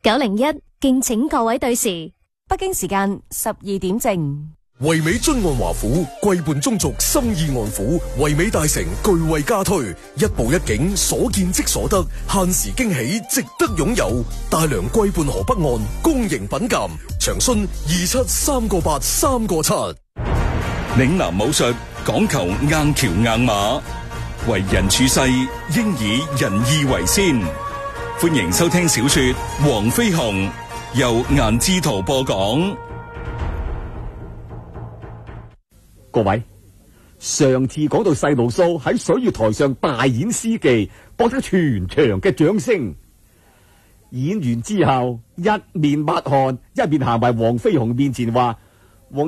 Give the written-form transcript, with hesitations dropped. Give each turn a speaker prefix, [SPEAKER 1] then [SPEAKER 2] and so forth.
[SPEAKER 1] 901，敬請各位對時。
[SPEAKER 2] 北京時間12點正。
[SPEAKER 3] 唯美津岸華府，貴伴中族，心意安撫。唯美大城巨惠加推，一步一景，所見即所得，限時驚喜，值得擁有。大良貴伴河北岸，公營品鑒，長春27398397。
[SPEAKER 4] 嶺南武術講求硬橋硬馬，為人處世應以仁義為先。歡迎收聽小說《黃飛鴻》，由顏志圖播講。
[SPEAKER 5] 各位，上次講到細路蘇喺水月台上大演詩技，博得全場嘅掌聲。演完之後，一面抹汗，一面行埋黃飛鴻面前話：